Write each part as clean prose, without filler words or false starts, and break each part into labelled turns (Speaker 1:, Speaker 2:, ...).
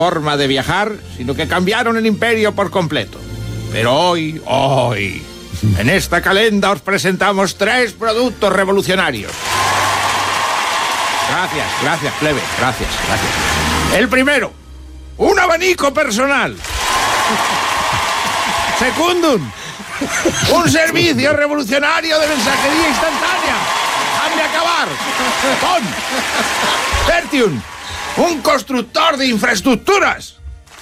Speaker 1: forma de viajar, sino que cambiaron el imperio por completo. Pero hoy, en esta calenda os presentamos 3 productos revolucionarios. Gracias, plebe, gracias. El primero, un abanico personal. Secundum, un servicio revolucionario de mensajería instantánea. ¡Déjame acabar! Tertium, un constructor de infraestructuras.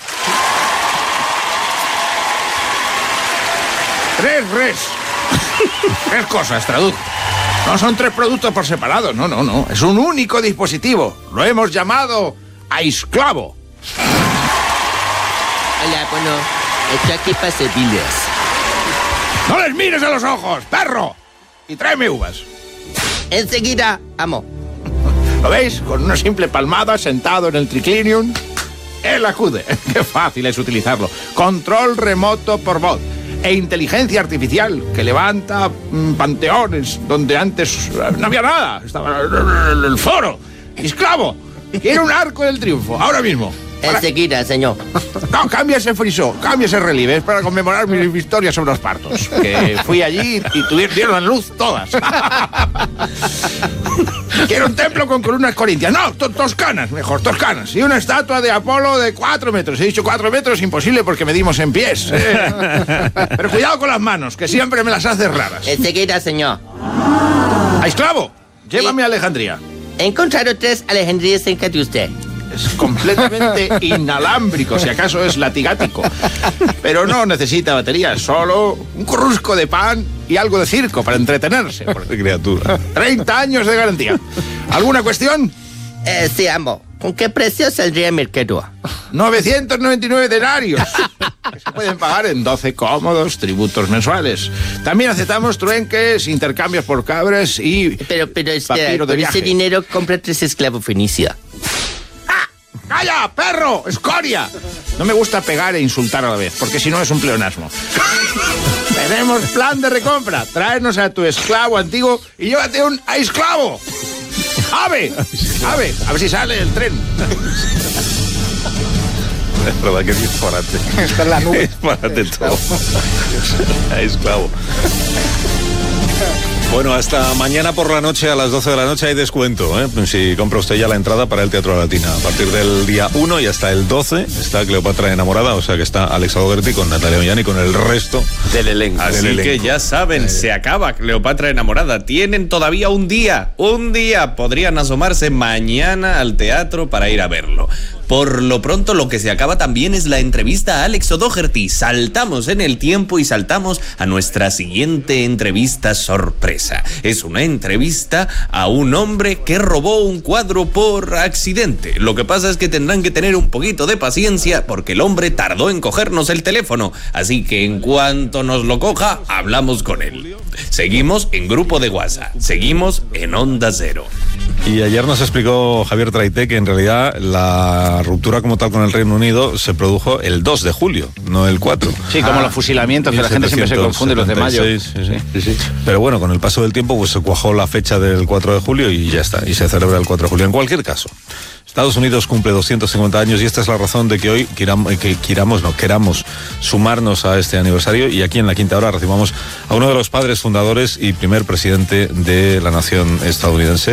Speaker 1: 3 cosas, traduzco. No son 3 productos por separado, no. Es un único dispositivo. Lo hemos llamado Aisclavo.
Speaker 2: Hola, bueno, estoy aquí para servirles.
Speaker 1: ¡No les mires a los ojos, perro! Y tráeme uvas.
Speaker 2: Enseguida, amo.
Speaker 1: ¿Lo veis? Con una simple palmada, sentado en el triclinium, él acude. ¡Qué fácil es utilizarlo! Control remoto por voz e inteligencia artificial que levanta panteones donde antes no había nada. Estaba el foro. Esclavo, quiero un arco del triunfo, ahora mismo.
Speaker 2: Enseguida, señor.
Speaker 1: No, cambia ese frisó, cambia ese relieve. Es para conmemorar mi victoria sobre los partos. Que fui allí y dieron la luz todas. Quiero un templo con columnas corintias. No, toscanas, mejor, toscanas. Y una estatua de Apolo de 4 metros. He dicho 4 metros, imposible porque medimos en pies. Pero cuidado con las manos, que siempre me las haces raras.
Speaker 2: Enseguida, señor.
Speaker 1: Esclavo, llévame a Alejandría.
Speaker 2: He encontrado 3 Alejandrías cerca de usted.
Speaker 1: Es completamente inalámbrico, si acaso es latigático. Pero no necesita batería, solo un corrusco de pan y algo de circo para entretenerse.
Speaker 3: Criatura.
Speaker 1: 30 años de garantía. ¿Alguna cuestión?
Speaker 2: Sí, amo. ¿Con qué precio saldría el mercado?
Speaker 1: 999 denarios. Que se pueden pagar en 12 cómodos tributos mensuales. También aceptamos truenques, intercambios por cabras y
Speaker 2: Pero
Speaker 1: papiro de
Speaker 2: por
Speaker 1: viaje.
Speaker 2: ese dinero compra 3 esclavos fenicios.
Speaker 1: ¡Calla, perro! ¡Escoria! No me gusta pegar e insultar a la vez, porque si no es un pleonasmo. Tenemos plan de recompra. Tráenos a tu esclavo antiguo y llévate un esclavo. ¡Ave! A ver si sale el tren.
Speaker 3: Es verdad que es disparate.
Speaker 1: Está en la nube.
Speaker 3: Disparate todo. Esclavo. Bueno, hasta mañana por la noche, a las 12 de la noche, hay descuento, ¿eh? Si compra usted ya la entrada para el Teatro Latina. A partir del día 1 y hasta el 12 está Cleopatra enamorada, o sea que está Alex Alberti con Natalia Ollán y con el resto
Speaker 4: del elenco. Así
Speaker 3: del elenco.
Speaker 4: Que ya saben, se acaba Cleopatra enamorada. Tienen todavía un día. Podrían asomarse mañana al teatro para ir a verlo. Por lo pronto, lo que se acaba también es la entrevista a Alex O'Doherty. Saltamos en el tiempo y saltamos a nuestra siguiente entrevista sorpresa. Es una entrevista a un hombre que robó un cuadro por accidente. Lo que pasa es que tendrán que tener un poquito de paciencia porque el hombre tardó en cogernos el teléfono. Así que en cuanto nos lo coja, hablamos con él. Seguimos en grupo de WhatsApp. Seguimos en Onda Cero.
Speaker 3: Y ayer nos explicó Javier Traité que en realidad la ruptura como tal con el Reino Unido se produjo el 2 de julio, no el 4.
Speaker 1: Sí, como los fusilamientos, que la gente siempre se confunde, los de mayo.
Speaker 3: Sí. Pero bueno, con el paso del tiempo pues se cuajó la fecha del 4 de julio y ya está, y se celebra el 4 de julio. En cualquier caso, Estados Unidos cumple 250 años y esta es la razón de que hoy queramos sumarnos a este aniversario y aquí en La Quinta Hora recibamos a uno de los padres fundadores y primer presidente de la nación estadounidense.